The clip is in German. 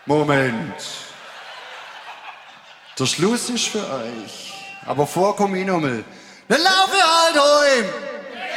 Moment. Der Schluss ist für euch. Aber vorkomm ich nochmal. Dann laufe halt heim!